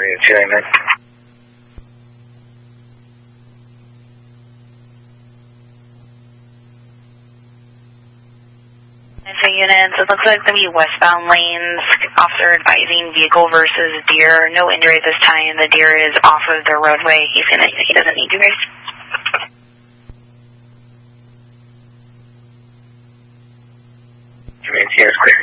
units. So units, it looks like the westbound lanes, officer advising vehicle versus deer. No injury at this time. The deer is off of the roadway. He doesn't need you guys. Units, yes, clear.